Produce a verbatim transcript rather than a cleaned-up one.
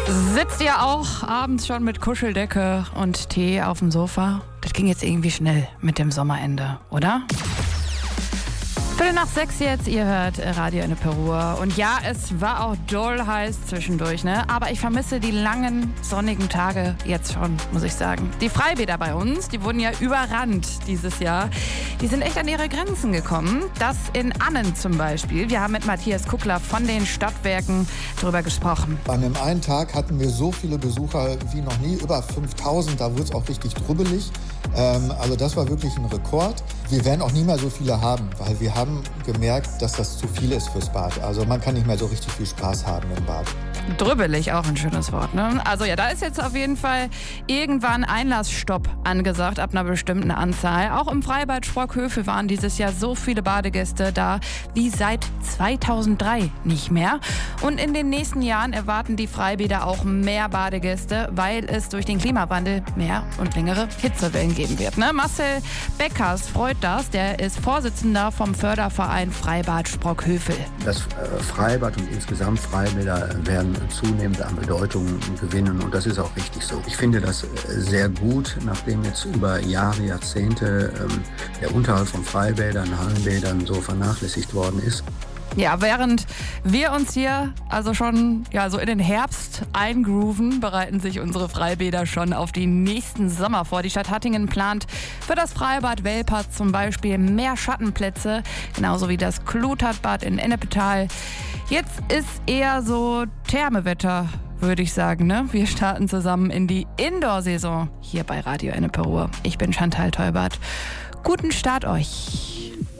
Sitzt ihr auch abends schon mit Kuscheldecke und Tee auf dem Sofa? Das ging jetzt irgendwie schnell mit dem Sommerende, oder? Viertel nach sechs jetzt, ihr hört Radio Enneperur. Und ja, es war auch doll heiß zwischendurch, ne? Aber ich vermisse die langen, sonnigen Tage jetzt schon, muss ich sagen. Die Freibäder bei uns, die wurden ja überrannt dieses Jahr. Die sind echt an ihre Grenzen gekommen. Das in Annen zum Beispiel. Wir haben mit Matthias Kuckler von den Stadtwerken drüber gesprochen. An dem einen Tag hatten wir so viele Besucher wie noch nie, über fünftausend. Da wurde es auch richtig drubbelig. Ähm, also das war wirklich ein Rekord. Wir werden auch nie mehr so viele haben, weil wir haben gemerkt, dass das zu viel ist fürs Bad. Also man kann nicht mehr so richtig viel Spaß haben im Bad. Drübbelig, auch ein schönes Wort, ne? Also ja, da ist jetzt auf jeden Fall irgendwann Einlassstopp angesagt, ab einer bestimmten Anzahl. Auch im Freibad Sprockhövel waren dieses Jahr so viele Badegäste da wie seit zweitausenddrei nicht mehr. Und in den nächsten Jahren erwarten die Freibäder auch mehr Badegäste, weil es durch den Klimawandel mehr und längere Hitzewellen geben wird, ne? Marcel Beckers freut das, der ist Vorsitzender vom Förderverein Freibad Sprockhövel. Das äh, Freibad und insgesamt Freibäder werden zunehmend an Bedeutung gewinnen und das ist auch richtig so. Ich finde das äh, sehr gut, nachdem jetzt über Jahre, Jahrzehnte ähm, der Unterhalt von Freibädern, Hallenbädern so vernachlässigt worden ist. Ja, während wir uns hier also schon ja, so in den Herbst eingrooven, bereiten sich unsere Freibäder schon auf die nächsten Sommer vor. Die Stadt Hattingen plant für das Freibad Welpert zum Beispiel mehr Schattenplätze, genauso wie das Klutert-Bad in Ennepetal. Jetzt ist eher so Thermewetter, würde ich sagen, ne? Wir starten zusammen in die Indoor-Saison hier bei Radio Enneperur. Ich bin Chantal Teubert. Guten Start euch!